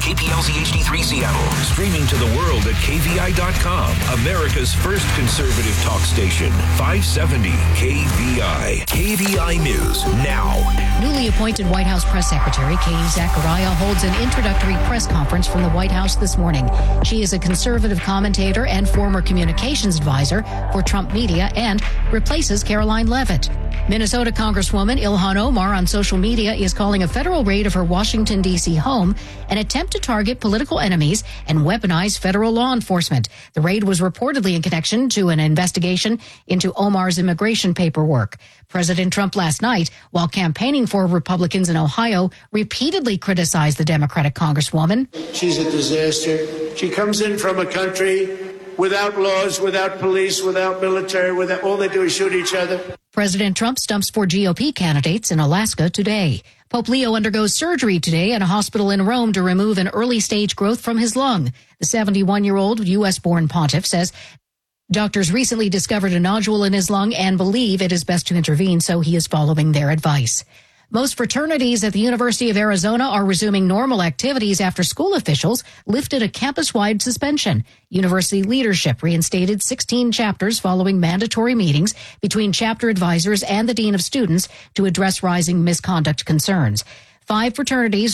KPLZ HD3 Seattle. Streaming to the world at KVI.com. America's first conservative talk station. 570 KVI. KVI News now. Newly appointed White House Press Secretary Katie Zachariah holds an introductory press conference from the White House this morning. She is a conservative commentator and former communications advisor for Trump Media and replaces Caroline Leavitt. Minnesota Congresswoman Ilhan Omar on social media is calling a federal raid of her Washington, D.C. home an attempt to target political enemies and weaponize federal law enforcement. The raid was reportedly in connection to an investigation into Omar's immigration paperwork. President Trump last night, while campaigning for Republicans in Ohio, repeatedly criticized the Democratic Congresswoman. She's a disaster. She comes in from a country without laws, without police, without military, without all they do is shoot each other. President Trump stumps for GOP candidates in Alaska today. Pope Leo undergoes surgery today at a hospital in Rome to remove an early-stage growth from his lung. The 71-year-old U.S.-born pontiff says doctors recently discovered a nodule in his lung and believe it is best to intervene, so he is following their advice. Most fraternities at the University of Arizona are resuming normal activities after school officials lifted a campus-wide suspension. University leadership reinstated 16 chapters following mandatory meetings between chapter advisors and the dean of students to address rising misconduct concerns. Five frats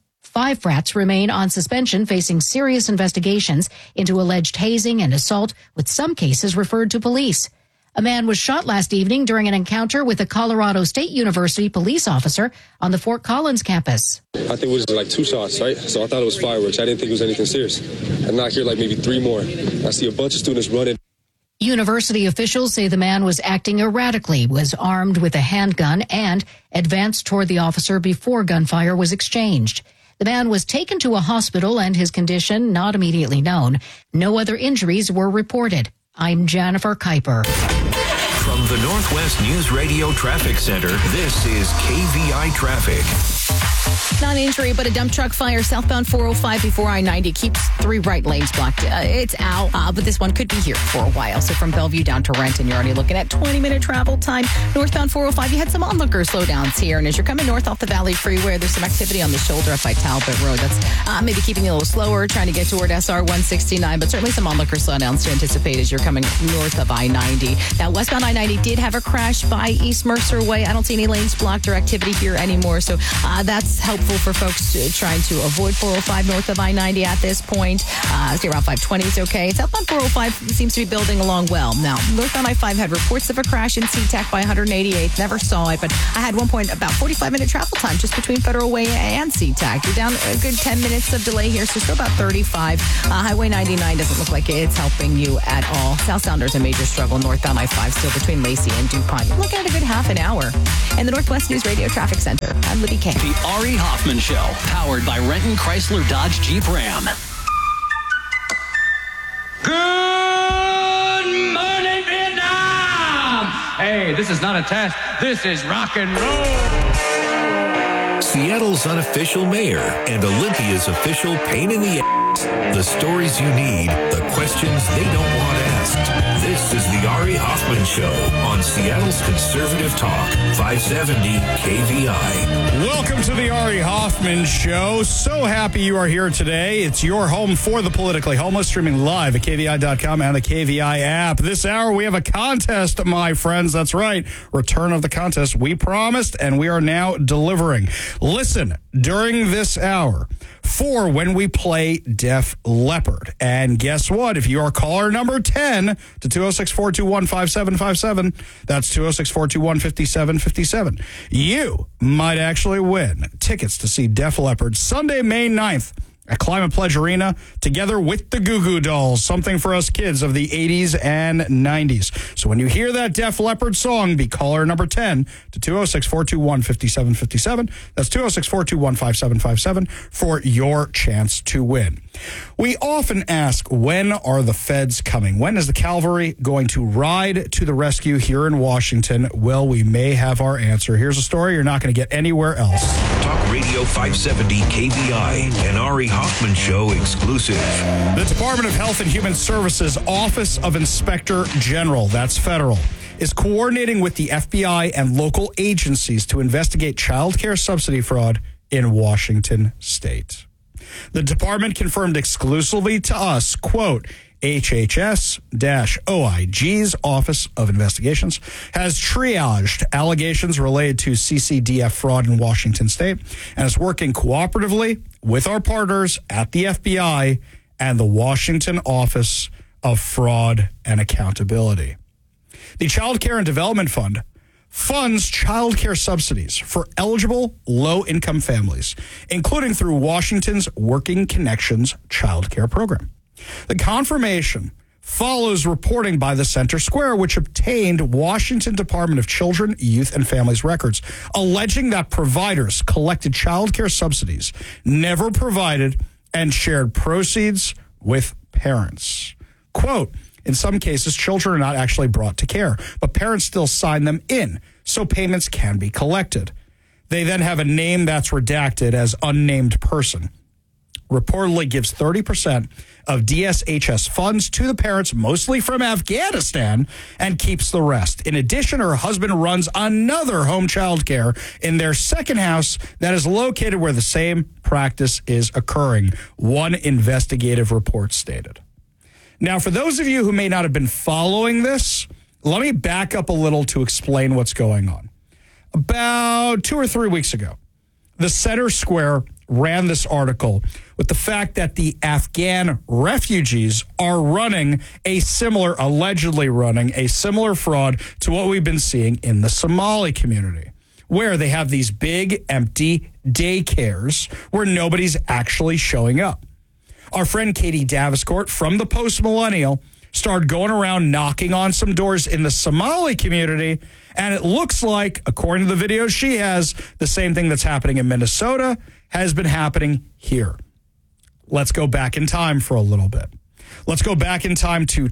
remain on suspension, facing serious investigations into alleged hazing and assault, with some cases referred to police. A man was shot last evening during an encounter with a Colorado State University police officer on the Fort Collins campus. I think it was like 2 shots, right? So I thought it was fireworks. I didn't think it was anything serious. And I hear like maybe 3 more. I see a bunch of students running. University officials say the man was acting erratically, was armed with a handgun, and advanced toward the officer before gunfire was exchanged. The man was taken to a hospital and his condition not immediately known. No other injuries were reported. I'm Jennifer Kuiper. From the Northwest News Radio Traffic Center, this is KVI Traffic. Not an injury, but a dump truck fire southbound 405 before I-90 keeps 3 right lanes blocked. It's out, but this one could be here for a while. So from Bellevue down to Renton, you're already looking at 20-minute travel time. Northbound 405, you had some onlooker slowdowns here. And as you're coming north off the Valley Freeway, there's some activity on the shoulder up by Talbot Road. That's maybe keeping you a little slower, trying to get toward SR 169, but certainly some onlooker slowdowns to anticipate as you're coming north of I-90. Now, westbound I-90 did have a crash by East Mercer Way. I don't see any lanes blocked or activity here anymore. So that's helpful for folks trying to avoid 405 north of I-90 at this point. Stay around 520 is okay. Southbound 405 seems to be building along well. Now, northbound I-5 had reports of a crash in SeaTac by 188th. Never saw it, but I had one point about 45-minute travel time just between Federal Way and SeaTac. You're down a good 10 minutes of delay here, so still about 35. Highway 99 doesn't look like it's helping you at all. South Sounder's a major struggle. Northbound I-5 still between Lacey and DuPont. You're looking at a good half an hour. In the Northwest News Radio Traffic Center, I'm Libby Kay. The Ari Hoffman Show, powered by Renton Chrysler Dodge Jeep Ram. Good morning, Vietnam! Hey, this is not a test. This is rock and roll. Seattle's unofficial mayor and Olympia's official pain in the ass. The stories you need, the questions they don't want asked. This is the Ari Hoffman Show on Seattle's Conservative Talk, 570 KVI. Welcome to the Ari Hoffman Show. So happy you are here today. It's your home for the politically homeless, streaming live at KVI.com and the KVI app. This hour, we have a contest, my friends. That's right. Return of the contest. We promised, and we are now delivering. Listen, during this hour, for when we play Def Leppard. And guess what? If you are caller number 10 to 206-421-5757, that's 206-421-5757, you might actually win tickets to see Def Leppard Sunday, May 9th at Climate Pledge Arena, together with the Goo Goo Dolls, something for us kids of the 80s and 90s. So when you hear that Def Leppard song, be caller number 10 to 206-421-5757. That's 206-421-5757 for your chance to win. We often ask, when are the feds coming? When is the cavalry going to ride to the rescue here in Washington? Well, we may have our answer. Here's a story you're not going to get anywhere else. Talk Radio 570 KVI, an Ari Hoffman Show exclusive. The Department of Health and Human Services Office of Inspector General, that's federal, is coordinating with the FBI and local agencies to investigate child care subsidy fraud in Washington state. The department confirmed exclusively to us, quote, HHS-OIG's Office of Investigations has triaged allegations related to CCDF fraud in Washington State and is working cooperatively with our partners at the FBI and the Washington Office of Fraud and Accountability. The Child Care and Development Fund funds child care subsidies for eligible low-income families, including through Washington's Working Connections Child Care Program. The confirmation follows reporting by the Center Square, which obtained Washington Department of Children, Youth, and Families records, alleging that providers collected child care subsidies, never provided, and shared proceeds with parents. Quote, in some cases, children are not actually brought to care, but parents still sign them in, so payments can be collected. They then have a name that's redacted as unnamed person. Reportedly gives 30% of DSHS funds to the parents, mostly from Afghanistan, and keeps the rest. In addition, her husband runs another home child care in their second house that is located where the same practice is occurring, one investigative report stated. Now, for those of you who may not have been following this, let me back up a little to explain what's going on. About 2 or 3 weeks ago, the Center Square ran this article with the fact that the Afghan refugees are allegedly running a similar fraud to what we've been seeing in the Somali community, where they have these big empty daycares where nobody's actually showing up. Our friend Katie Daviscourt from the Post Millennial started going around knocking on some doors in the Somali community, and it looks like, according to the videos she has, the same thing that's happening in Minnesota has been happening here. Let's go back in time for a little bit. Let's go back in time to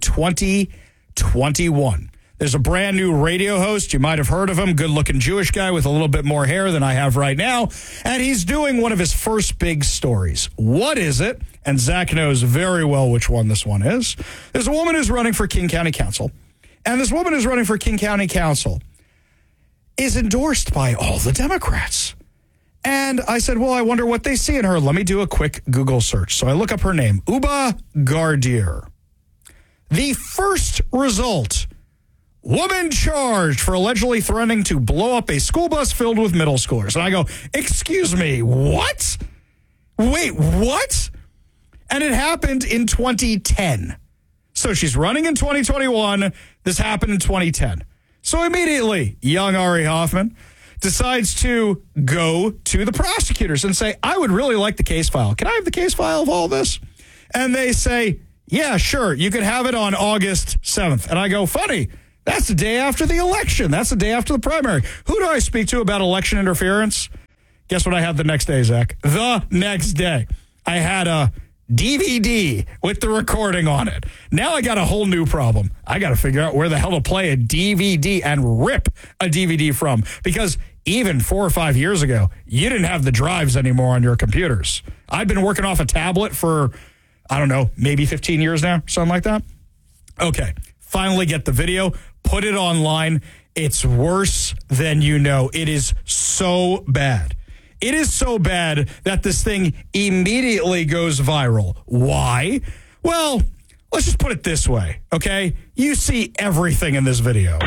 2021. There's a brand new radio host. You might have heard of him. Good-looking Jewish guy with a little bit more hair than I have right now. And he's doing one of his first big stories. What is it? And Zach knows very well which one this one is. There's a woman who's running for King County Council. And this woman who's running for King County Council is endorsed by all the Democrats. And I said, well, I wonder what they see in her. Let me do a quick Google search. So I look up her name, Uba Gardir. The first result: woman charged for allegedly threatening to blow up a school bus filled with middle schoolers. And I go, excuse me, what? Wait, what? And it happened in 2010. So she's running in 2021. This happened in 2010. So immediately, young Ari Hoffman decides to go to the prosecutors and say, I would really like the case file. Can I have the case file of all this? And they say, yeah, sure. You can have it on August 7th. And I go, funny. That's the day after the election. That's the day after the primary. Who do I speak to about election interference? Guess what I had the next day, Zach? The next day. I had a DVD with the recording on it. Now I got a whole new problem. I got to figure out where the hell to play a DVD and rip a DVD from. Because even 4 or 5 years ago, you didn't have the drives anymore on your computers. I've been working off a tablet for, I don't know, maybe 15 years now, something like that. Okay, finally get the video, put it online. It's worse than you know. It is so bad. It is so bad that this thing immediately goes viral. Why? Well, let's just put it this way, okay? You see everything in this video.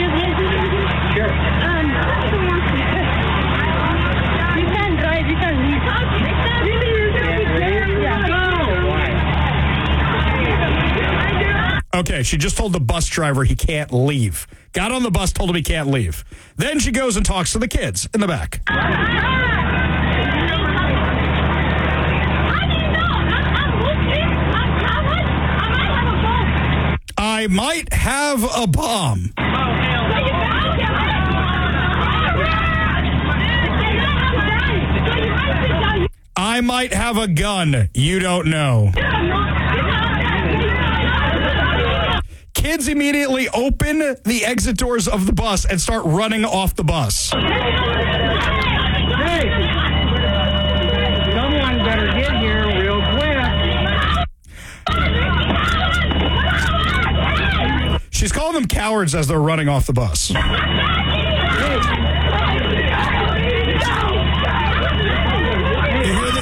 Okay, she just told the bus driver he can't leave. Got on the bus, told him he can't leave. Then she goes and talks to the kids in the back. I might have a bomb. I might have a gun. You don't know. Kids immediately open the exit doors of the bus and start running off the bus. Hey, someone better get here real quick. She's calling them cowards as they're running off the bus. You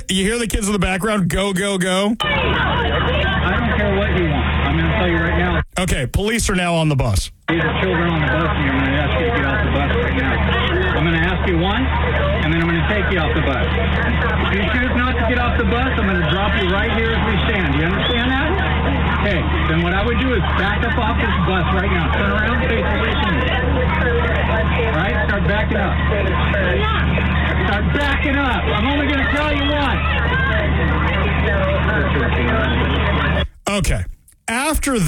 You hear the kids in the background, go, go, go? I don't care what you want. I'm going to tell you right now. Okay, police are now on the bus. These are children on the bus, and I'm going to ask you to get off the bus right now. I'm going to ask you once, and then I'm going to take you off the bus. If you choose not to get off the bus, I'm going to drop you right here as we stand. Do you understand that? Okay, then what I would do is back up off this bus right now. Turn around, face away from me. All right, start backing up. Start backing up. I'm only going to tell you once. Okay. After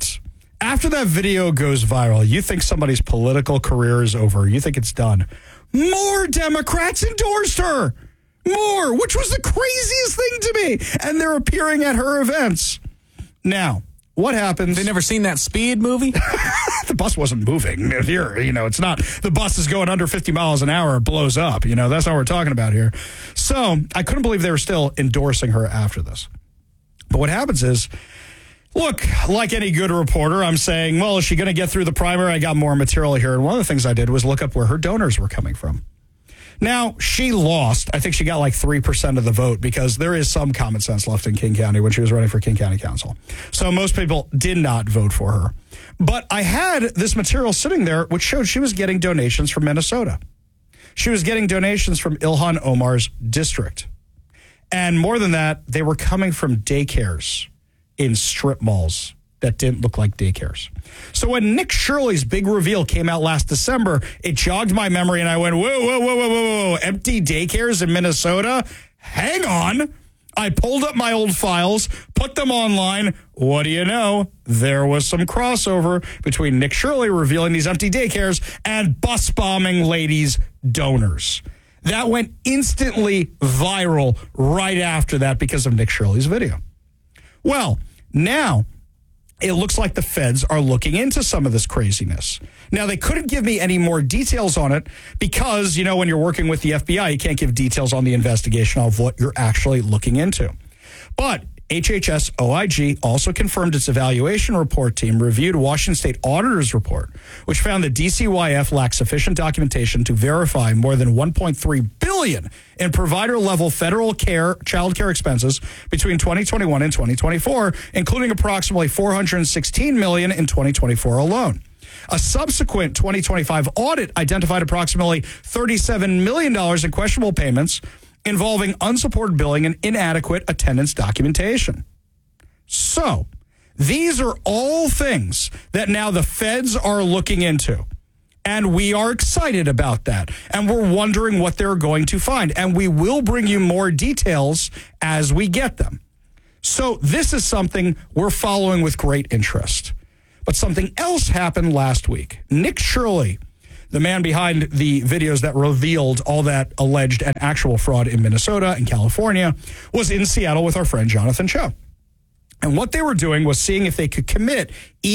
that video goes viral, you think somebody's political career is over. You think it's done. More Democrats endorsed her. More, which was the craziest thing to me. And they're appearing at her events. Now, what happens? They never seen that Speed movie? The bus wasn't moving. Here, it's not. The bus is going under 50 miles an hour. It blows up. That's not what we're talking about here. So I couldn't believe they were still endorsing her after this. But what happens is, look, like any good reporter, I'm saying, well, is she going to get through the primary? I got more material here. And one of the things I did was look up where her donors were coming from. Now, she lost. I think she got like 3% of the vote because there is some common sense left in King County when she was running for King County Council. So most people did not vote for her. But I had this material sitting there which showed she was getting donations from Minnesota. She was getting donations from Ilhan Omar's district. And more than that, they were coming from daycares in strip malls that didn't look like daycares. So when Nick Shirley's big reveal came out last December, it jogged my memory and I went, whoa, empty daycares in Minnesota? Hang on. I pulled up my old files, put them online. What do you know? There was some crossover between Nick Shirley revealing these empty daycares and bus bombing ladies' donors. That went instantly viral right after that because of Nick Shirley's video. Well, now it looks like the feds are looking into some of this craziness. Now, they couldn't give me any more details on it because, when you're working with the FBI, you can't give details on the investigation of what you're actually looking into. But HHS OIG also confirmed its evaluation report team reviewed Washington State Auditor's report, which found that DCYF lacks sufficient documentation to verify more than $1.3 billion in provider-level federal child care expenses between 2021 and 2024, including approximately $416 million in 2024 alone. A subsequent 2025 audit identified approximately $37 million in questionable payments involving unsupported billing and inadequate attendance documentation. So, these are all things that now the feds are looking into. And we are excited about that. And we're wondering what they're going to find. And we will bring you more details as we get them. So, this is something we're following with great interest. But something else happened last week. Nick Shirley, the man behind the videos that revealed all that alleged and actual fraud in Minnesota and California, was in Seattle with our friend Jonathan Cho. And what they were doing was seeing if they could commit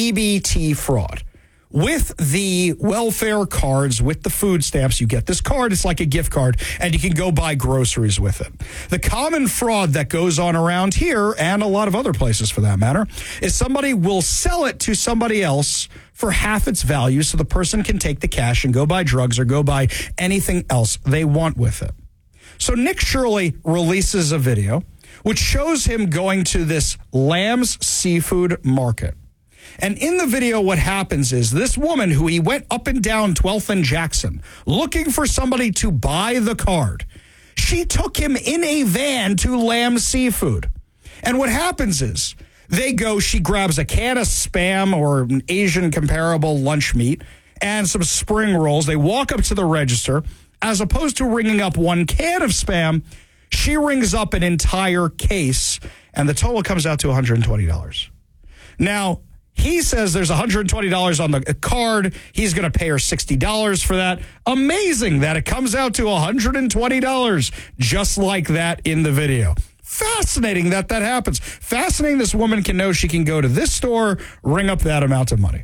EBT fraud. With the welfare cards, with the food stamps, you get this card. It's like a gift card, and you can go buy groceries with it. The common fraud that goes on around here, and a lot of other places for that matter, is somebody will sell it to somebody else for half its value so the person can take the cash and go buy drugs or go buy anything else they want with it. So Nick Shirley releases a video which shows him going to this Lamb's Seafood Market. And in the video, what happens is this woman who he went up and down 12th and Jackson looking for somebody to buy the card, she took him in a van to Lamb's Seafood. And what happens is she grabs a can of Spam or an Asian comparable lunch meat and some spring rolls. They walk up to the register. As opposed to ringing up one can of Spam, she rings up an entire case, and the total comes out to $120. Now, he says there's $120 on the card. He's going to pay her $60 for that. Amazing that it comes out to $120, just like that in the video. Fascinating that happens. Fascinating this woman can know she can go to this store, ring up that amount of money.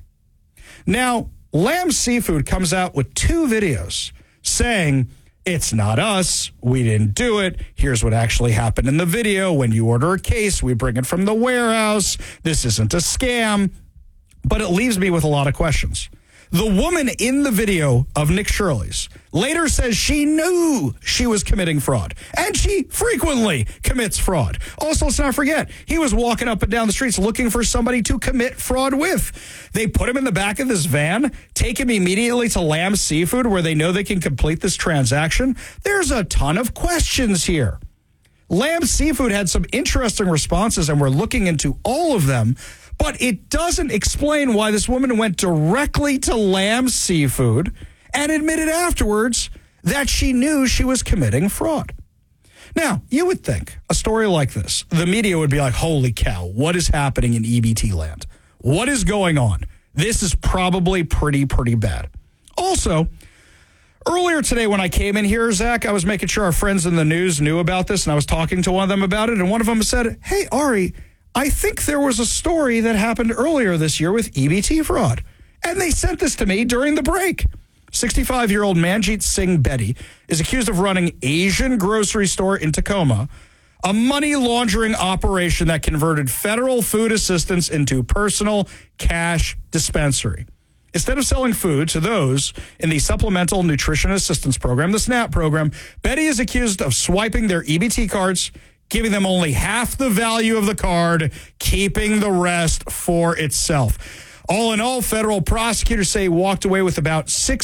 Now, Lamb's Seafood comes out with two videos saying, it's not us. We didn't do it. Here's what actually happened in the video. When you order a case, we bring it from the warehouse. This isn't a scam. But it leaves me with a lot of questions. The woman in the video of Nick Shirley's later says she knew she was committing fraud, and she frequently commits fraud. Also, let's not forget, he was walking up and down the streets looking for somebody to commit fraud with. They put him in the back of this van, take him immediately to Lamb Seafood where they know they can complete this transaction. There's a ton of questions here. Lamb Seafood had some interesting responses, and we're looking into all of them. But it doesn't explain why this woman went directly to Lamb Seafood and admitted afterwards that she knew she was committing fraud. Now, you would think a story like this, the media would be like, holy cow, what is happening in EBT land? What is going on? This is probably pretty bad. Also, earlier today when I came in here, Zach, I was making sure our friends in the news knew about this, and I was talking to one of them about it, and one of them said, hey, Ari, I think there was a story that happened earlier this year with EBT fraud. And they sent this to me during the break. 65-year-old Manjeet Singh Bedi is accused of running Asian grocery store in Tacoma, a money laundering operation that converted federal food assistance into personal cash dispensary. Instead of selling food to those in the Supplemental Nutrition Assistance Program, the SNAP program, Bedi is accused of swiping their EBT cards, giving them only half the value of the card, keeping the rest for itself. All in all, federal prosecutors say he walked away with about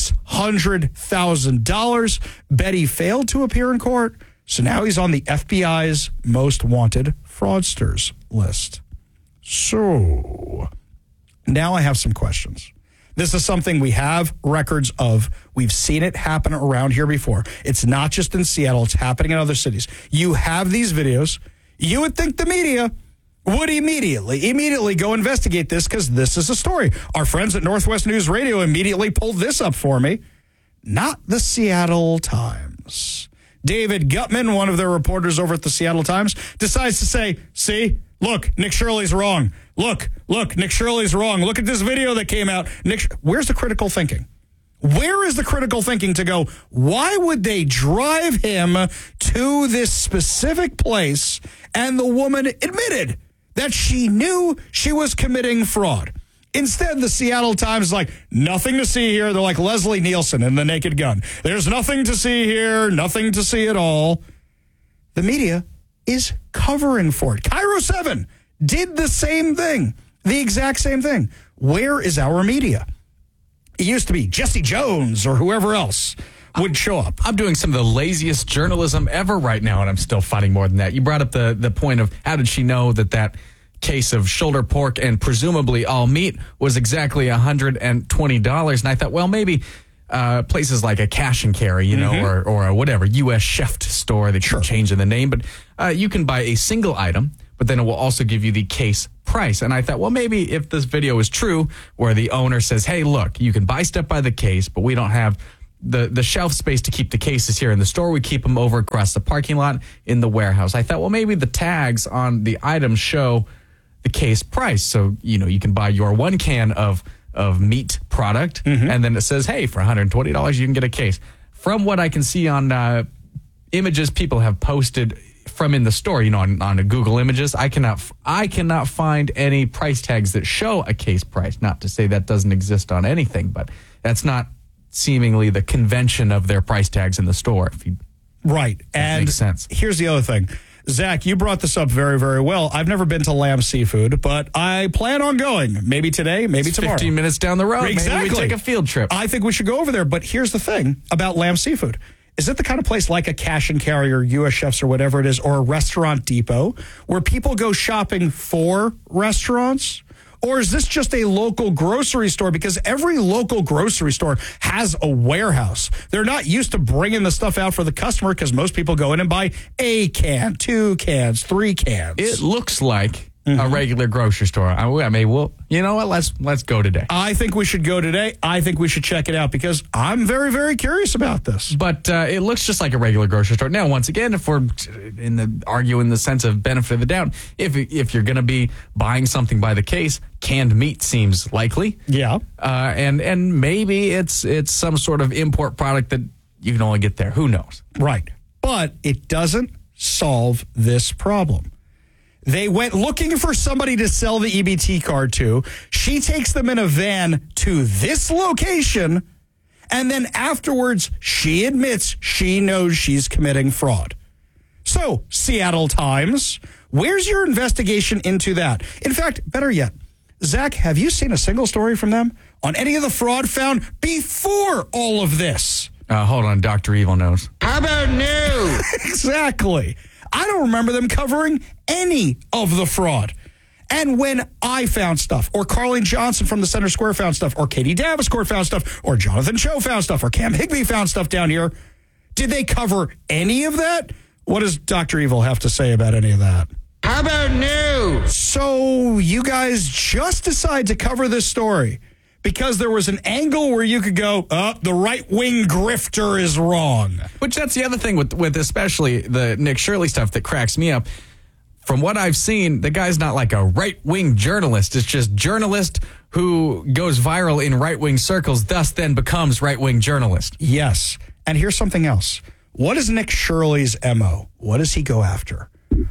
$600,000. Bedi failed to appear in court, so now he's on the FBI's most wanted fraudsters list. So, now I have some questions. This is something we have records of. We've seen it happen around here before. It's not just in Seattle. It's happening in other cities. You have these videos. You would think the media would immediately go investigate this because this is a story. Our friends at Northwest News Radio immediately pulled this up for me. Not the Seattle Times. David Gutman, one of their reporters over at the Seattle Times, decides to say, see, look, Nick Shirley's wrong. Look, Nick Shirley's wrong. Look at this video that came out. Where's the critical thinking? Where is the critical thinking to go, why would they drive him to this specific place? And the woman admitted that she knew she was committing fraud. Instead, the Seattle Times is like, nothing to see here. They're like Leslie Nielsen in The Naked Gun. There's nothing to see here, nothing to see at all. The media is covering for it. Cairo 7 did the same thing, the exact same thing. Where is our media? It used to be Jesse Jones or whoever else would show up. I'm doing some of the laziest journalism ever right now, and I'm still fighting more than that. You brought up the point of how did she know that case of shoulder pork and presumably all meat was exactly $120. And I thought, well, maybe places like a cash and carry, you know, or a whatever, U.S. Chef store that you're changing the name. But you can buy a single item, but then it will also give you the case price. And I thought, well, maybe if this video is true, where the owner says, hey, look, you can buy stuff by the case, but we don't have the shelf space to keep the cases here in the store. We keep them over across the parking lot in the warehouse. I thought, well, maybe the tags on the items show the case price. So, you know, you can buy your 1 can of meat product, and then it says, hey, for $120, you can get a case. From what I can see on images people have posted from in the store, you know, on Google Images, I cannot find any price tags that show a case price. Not to say that doesn't exist on anything, but that's not seemingly the convention of their price tags in the store. Right. And makes sense. Here's the other thing. Zach, you brought this up very, very well. I've never been to Lamb Seafood, but I plan on going. Maybe today, maybe tomorrow. 15 minutes down the road. Exactly. Maybe we take a field trip. I think we should go over there. But here's the thing about Lamb Seafood. Is it the kind of place like a Cash and Carry or U.S. Chefs or whatever it is, or a Restaurant Depot, where people go shopping for restaurants? Or is this just a local grocery store? Because every local grocery store has a warehouse. They're not used to bringing the stuff out for the customer because most people go in and buy a can, 2 cans, 3 cans. It looks like a regular grocery store. I mean, well, you know what? Let's go today. I think we should go today. I think we should check it out because I'm very, very curious about this. But it looks just like a regular grocery store. Now, once again, if we're arguing the sense of benefit of the doubt, if you're going to be buying something by the case, canned meat seems likely. Yeah. And maybe it's some sort of import product that you can only get there. Who knows? Right. But it doesn't solve this problem. They went looking for somebody to sell the EBT card to. She takes them in a van to this location, and then afterwards, she admits she knows she's committing fraud. So, Seattle Times, where's your investigation into that? In fact, better yet, Zach, have you seen a single story from them on any of the fraud found before all of this? Hold on, Dr. Evil knows. How about new? Exactly. I don't remember them covering any of the fraud. And when I found stuff, or Carlene Johnson from the Center Square found stuff, or Katie Daviscourt found stuff, or Jonathan Cho found stuff, or Cam Higbee found stuff down here, did they cover any of that? What does Dr. Evil have to say about any of that? How about new? So you guys just decide to cover this story because there was an angle where you could go, the right-wing grifter is wrong. Which that's the other thing with especially the Nick Shirley stuff that cracks me up. From what I've seen, the guy's not like a right-wing journalist. It's just journalist who goes viral in right-wing circles, thus then becomes right-wing journalist. Yes. And here's something else. What is Nick Shirley's MO? What does he go after?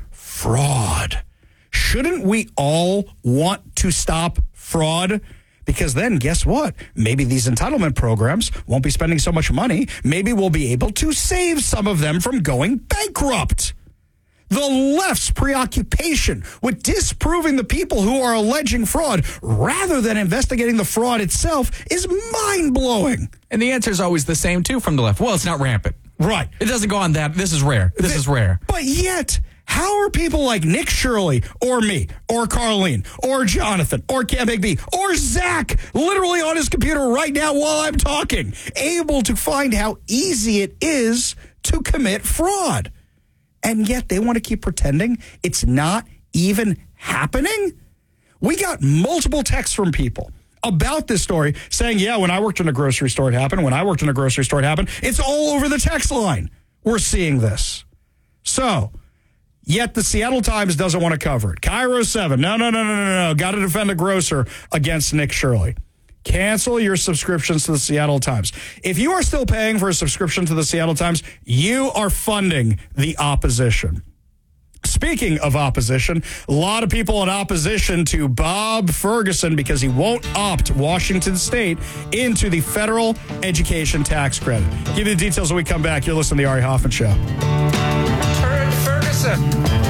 Fraud. Shouldn't we all want to stop fraud? Because then, guess what? Maybe these entitlement programs won't be spending so much money. Maybe we'll be able to save some of them from going bankrupt. The left's preoccupation with disproving the people who are alleging fraud rather than investigating the fraud itself is mind-blowing. And the answer is always the same, too, from the left. Well, it's not rampant. Right. It doesn't go on that. This is rare. This is rare. But yet, how are people like Nick Shirley or me or Carlene or Jonathan or Cam Higbee or Zach literally on his computer right now while I'm talking able to find how easy it is to commit fraud? And yet they want to keep pretending it's not even happening? We got multiple texts from people about this story saying, yeah, when I worked in a grocery store, it happened. When I worked in a grocery store, it happened. It's all over the text line. We're seeing this. So, yet the Seattle Times doesn't want to cover it. Cairo 7, no. Got to defend a grocer against Nick Shirley. Cancel your subscriptions to the Seattle Times. If you are still paying for a subscription to the Seattle Times, you are funding the opposition. Speaking of opposition, a lot of people in opposition to Bob Ferguson because he won't opt Washington State into the federal education tax credit. Give you the details when we come back. You're listening to the Ari Hoffman Show. Ferguson.